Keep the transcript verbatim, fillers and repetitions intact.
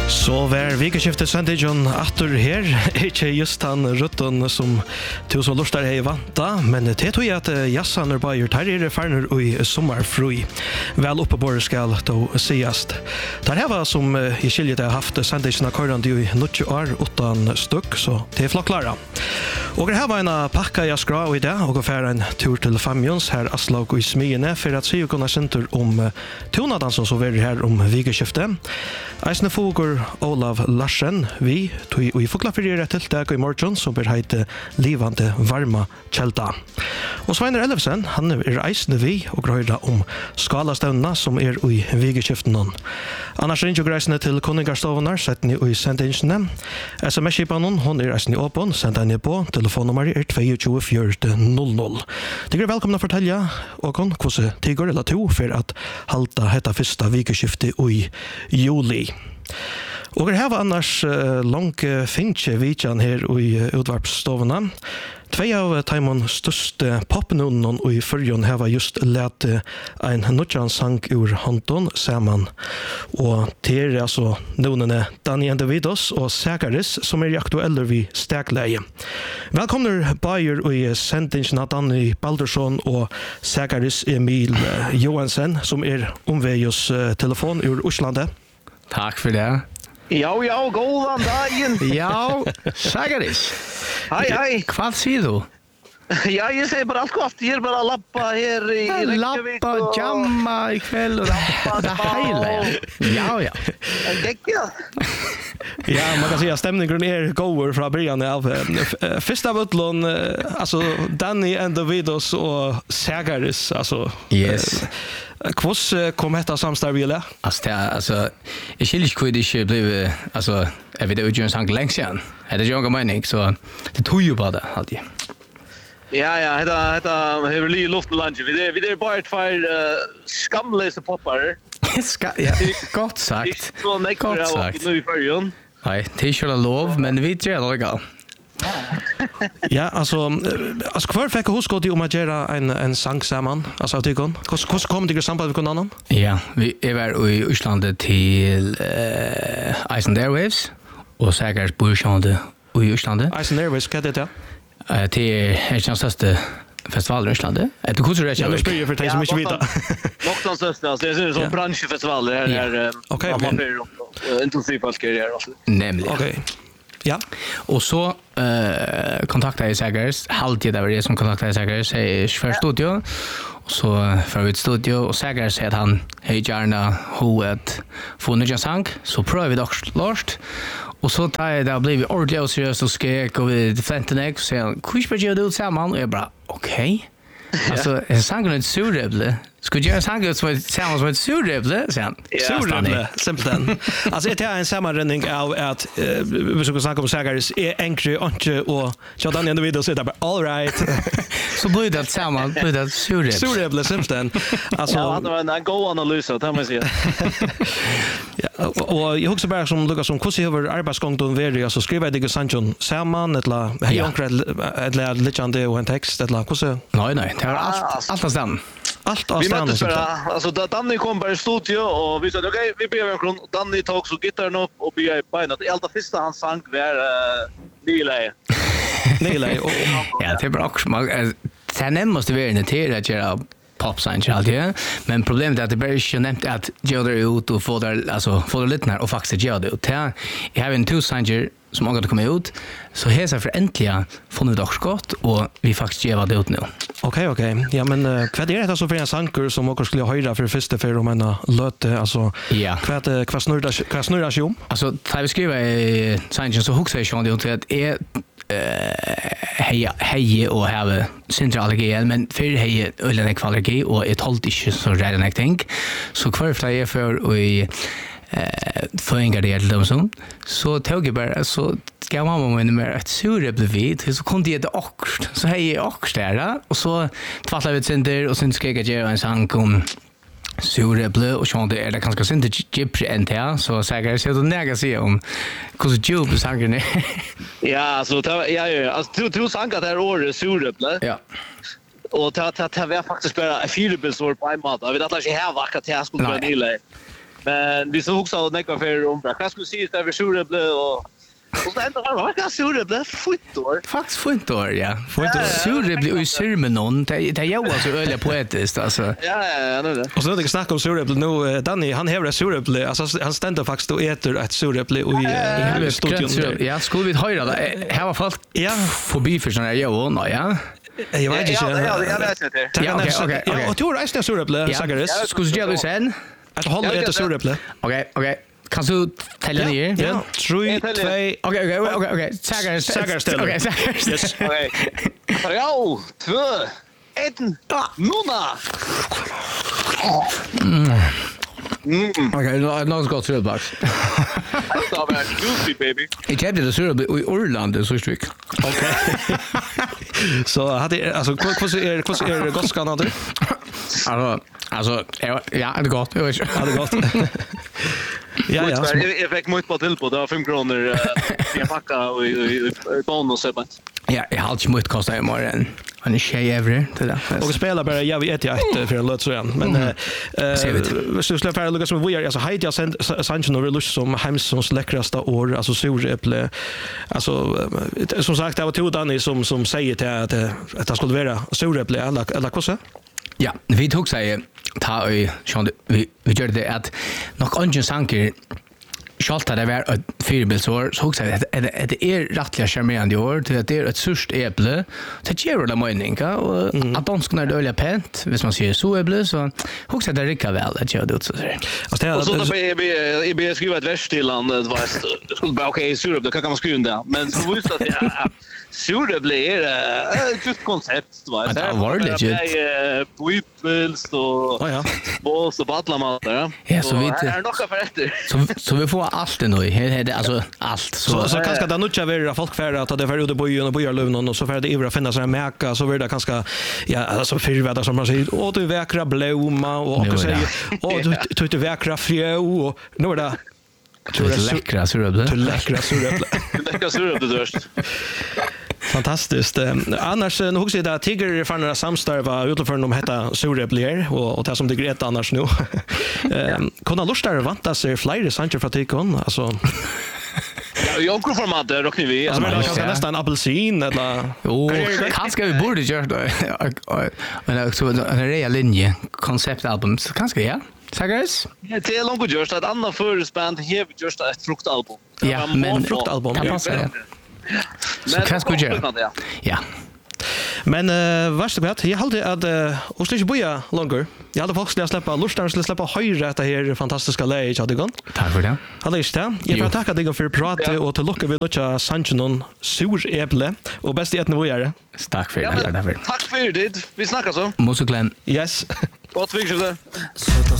Så var vikeskiftet sendigen atter her, ikke just han rutten som til så lustar hei vanta, men det tog jeg at jassan er bare her er ferner i sommerfrui. Vel oppe på skal to siast. Der her var som i skiljet jeg haft sendigen av køyrande i nutje år utan stykk, så det er flokklara. Og her var en pakka jeg skra i dag, og fer en tur til Famjons her Aslaug i Smiene, for at sier kunne sinter om tonadansen som var her om vikeskiftet. Eisne fogur Olav Larsen, vi tog i foklaferie til dag i morgen, som blir heit livande varma kjelta. Og Sveiner Ellefsen, han er eisne vi og grøyra om skalastavna som er i vigeskiften nå. Annars ringer og reisende til Konningarstovenar, setten i sendingsene. S M S-kipanen, hun er eisne i åpen, send henne på, telefonnummer er to to fire null null. Det er velkomna å fortelle, og hvordan tiger eller to for at halta hetta fyrsta vigeskiftet i juli. Og her var annars uh, langt uh, finnkje vidjan her i uh, utvarpsstovene. Tvei av Taimon største popnunnen i fyrjon her var just let uh, en nutjan sang ur håndon saman. Og til er altså nonene Danny Endevidos og Sagaris som er aktuelle vid stegleie. Velkomner Bayer i sendingen av Danny Baldursson og Sagaris Emil uh, Johansen som er omveios uh, telefon ur Oslandet. Takk for det. Ja, ja, god dagen. Ja, Sagaris. Hei, hei. Hva sier du? Ja, jeg sier bare alt godt. Jeg er bare lappa her i Reykjavik. Lappa, jamma i kveld og lappa, det hele. Ja, ja. Gekk, ja. Ja, man kan säga att stämningen är goer från början av uh, första vutlån, uh, alltså Danny Endevidos och Sagaris, alltså. Yes. Kvos uh, kom detta samstarv eller? Alltså, det är, alltså, jag skiljer inte hur det inte blev, alltså, jag vet inte en sang länge sedan. Det är jag mening, så det tog ju bara det, alltid. Ja, ja, detta detta har li luft lunch. Vi det vi det bara ett för uh, skamlösa poppar. Ska ja, gott sagt. Så nektar jag nu i förrjun. Nej, det är ju lov, men vi gör det gal. Ja, alltså alltså kvar fick hos gått om att göra en en sang samman. Alltså att tycker hur hur kom det samband med någon annan? Ja, vi är var i Island till uh, Iceland Airwaves och säkert Bushande i Island. Iceland Airwaves, vad det är? Eh till är den största festivalen i Island. Är det kulturellt? Ja, det spelar för dig som inte vet. Något största, så det är som branschfestival där är okej. Intensiv folkgrejer alltså. Nämligen. Okej. Ja. Och så eh kontaktade jag Sagaris, halvtid där var det som kontaktade Sagaris i för studio. Och så för ut studio och Sagaris säger att han hej gärna ho ett få nya sang, så prövar vi dock lust. Och så tar jag där blev ordentligt och seriöst och skrek och vi fläntade och säger kush budget ut samman och jag bara okej. Alltså en sang är surreble. Skulle jag säga att det sounds like surreble sen. Surreble, simpelt. Alltså det är en sammanränning av att vi ska snacka om Sagaris är enkelt och och så den enda video så där all right. Så blir det samman, blir det surreble. Surreble simpelt. Alltså ja, det var en god analys att man säger. Ja, och jag också bara som Lucas som hur ser arbetsgång då var så skriver jag det Sanjon samman eller hej onkel eller legende och en text eller hur så. Nej nej, det är allt allt stan. Allt av vi stan. möttes bara, alltså Danny kom bara i studio och vi sa okej, okay, vi ber från Danny tog så gitarren upp och började på att allt det första han sang var uh, Nile. Nile. Ja, det är bra också. Sen måste vi notera att göra pop sign alltid, men problemet är att det bara är nämnt att göra det ut och få det alltså få det lite när och faktiskt göra det ut. Jag har en two signer som har kommit ut, så här så för äntligen får nu dock skott och vi faktiskt gör det ut nu. Okej, okej. Ja, men uh, vad är det så för en sanker som också skulle höra för första för om en löte alltså ja. Vad vad snurrar vad snurrar sig om? Alltså, tar vi skriva i signen så hooks jag det till att är hej hej och have centralallergi men för hej eller en allergi och ett hållt inte så redan jag tänk så kvar för jag för i eh förringar det till dem så så tog jag bara så ska mamma med mer ett surreble vid så kunde jag det också så hej också där och så tvallade vi center och sen skrek jag en sång om surreble och så det är det kanske inte gypsy nt så säger jag så det näga sig om hur så djup sången är. Ja, så ja ja alltså du du sång att det är år surreble. Ja. Och ta ta ta var faktiskt bara en fyrbils år på en mat. Jag vet att jag har vackert här skulle vara nile. Men vi så också nekva för om vad skulle se det över surreble och och så ändå var det surreble fotor. Faktiskt fotor, ja. Fotor. Surreble i sermonen, det det jag var så öliga poetiskt alltså. Ja, ja, ja, det är det. Och så när det snackar om surreble nu, Danny, han hävrar surreble, alltså han ständer faktiskt och äter ett surreble i i studion. Ja, skulle vi höra det? Här var folk ja förbi för såna här ja, ja. Jag vet inte. Ja, ja, jag vet inte. Ja, okej, okej. Ja, och du har resten surreble, Sagaris. Skulle du göra det sen? Att hålla äter surreble. Okej, okej. Kan du tälla ner? Ja, tre, två. Okej, okej, okej, okej. Sagars, Sagars ställer. Okej, Sagars. Yes. Okej. Ja, två, ett, Nuna. Mm. Okej, något gott surreplax. Det var juicy baby. Jag köpte det surreble i Orlando så strick. Okej. Så hade alltså vad är vad är det gott skanade? Alltså, alltså ja, det är gott. Det är gott. Ja, ja. Jag fick mycket på till på. Det var fem kronor i en packa och i bonus. Ja, jag har inte mycket kostat i morgon. Han är tjej över det där. Och spelar bara jag vet jag ett för en låt så igen. Men eh så släpper jag Lucas med vi alltså Heidi har sänt Sancho och Lust som Hamsons läckraste år alltså surreple. Alltså som sagt det var två Danny som som säger till att att det skulle vara surreple eller eller vad så? Ja, vi tog sig ta och vi vi gjorde det att nog ungen sanker Schalta det var ett fyrbilsår så också att det är rättliga charmerande år till att det är ett surt äpple det ger det mening och att de ska när öliga pent hvis man säger så äpple så också det rika väl att göra det så där. Alltså det och så då är vi vi skriva ett vers till han det var skulle bara okej sur det kan man skriva det men så visst att ja sur blir ett nytt koncept va det var legit whippels och ja balls och battlamattar ja så vi är nog för efter så så vi får allt det nu här det alltså allt så så, så kanske det nu vara folk färda att det för ute på och på Lövnon och så för det ivra finna såna mäka så vill det kanske ja alltså förvärdar som man säger och du väkra blomma och också säger och du du väkra fjö och nu är det tror det läckra surreble. Du läckra surreble. Läckra surreble dörst. Fantastiskt. Annars nu hugger det Tigger för några samstarva utanför de heter surreble och och det som det gret annars nu. Ehm kunna lustar vanta sig flyger Sancho för Ticon alltså ja, jag går format där och vi alltså men kanske nästan apelsin eller jo kanske vi borde göra det men så en rejäl linje konceptalbum så kanske ja Sagars? Ja, det är långt just att andra försband har just ett fruktalbum. Ja, men fruktalbum kan passa det. Så kanske vi gör. Ja. Men uh, varsågod, jag hade att uh, och skulle boja longer. Jag hade faktiskt att släppa lustar skulle släppa höra det här fantastiska läget hade gått. Tack för det. Hade jag det. Jag vill tacka dig för prata och till lucka vi lucka Sanchonon sur äpple och bäst i ett nivå är det. Tack för det. Tack för det. Vi snackar så. Musiklen. Yes. Gott viktigt.